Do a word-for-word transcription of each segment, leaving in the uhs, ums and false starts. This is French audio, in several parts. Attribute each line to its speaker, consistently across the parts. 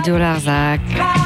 Speaker 1: Radio Larzac.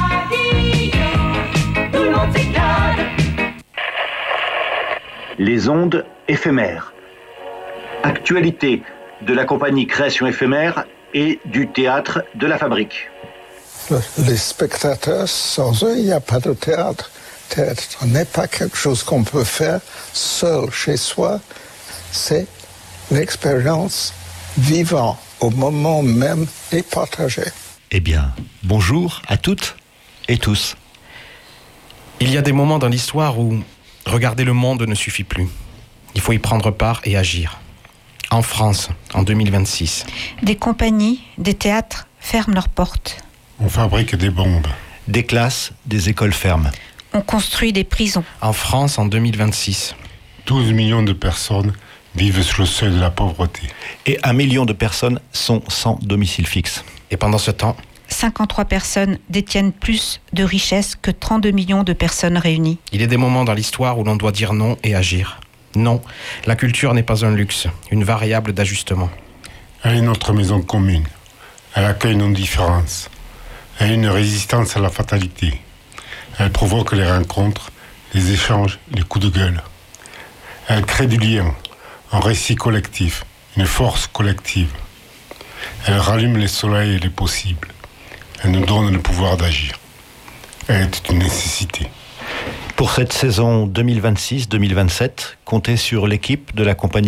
Speaker 2: Les ondes éphémères. Actualité de la compagnie Création éphémère et du théâtre de la Fabrique.
Speaker 3: Les spectateurs, sans eux, il n'y a pas de théâtre. Théâtre n'est pas quelque chose qu'on peut faire seul chez soi. C'est l'expérience vivante au moment même et partagée.
Speaker 4: Eh bien, bonjour à toutes et tous.
Speaker 5: Il y a des moments dans l'histoire où regarder le monde ne suffit plus. Il faut y prendre part et agir. En France, en deux mille vingt-six.
Speaker 6: Des compagnies, des théâtres ferment leurs portes.
Speaker 7: On fabrique des bombes.
Speaker 4: Des classes, des écoles ferment.
Speaker 6: On construit des prisons.
Speaker 5: En France, en deux mille vingt-six.
Speaker 7: douze millions de personnes vivent sous le seuil de la pauvreté.
Speaker 4: Et un million de personnes sont sans domicile fixe.
Speaker 5: Et pendant ce temps,
Speaker 6: cinquante-trois personnes détiennent plus de richesses que trente-deux millions de personnes réunies.
Speaker 5: Il y a des moments dans l'histoire où l'on doit dire non et agir. Non, la culture n'est pas un luxe, une variable d'ajustement.
Speaker 7: Elle est notre maison commune. Elle accueille nos différences. Elle est une résistance à la fatalité. Elle provoque les rencontres, les échanges, les coups de gueule. Elle crée du lien, un récit collectif, une force collective. Elle rallume les soleils et les possibles. Elle nous donne le pouvoir d'agir. Elle est une nécessité.
Speaker 4: Pour cette saison deux mille vingt-six deux mille vingt-sept, comptez sur l'équipe de la compagnie